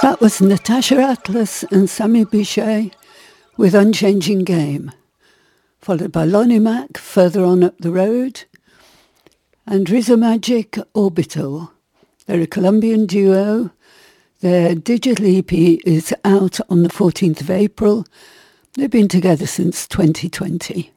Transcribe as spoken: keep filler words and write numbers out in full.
That was Natasha Atlas and Sami Bichet with Unchanging Game, followed by Lonnie Mack, Further On Up the Road, and Rizzo Magic, Orbital. They're a Colombian duo. Their digital E P is out on the fourteenth of April. They've been together since twenty twenty.